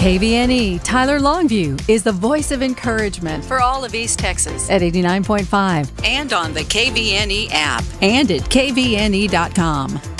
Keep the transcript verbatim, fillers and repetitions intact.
K V N E Tyler Longview is the voice of encouragement for all of East Texas at eighty-nine point five and on the K V N E app and at K V N E dot com.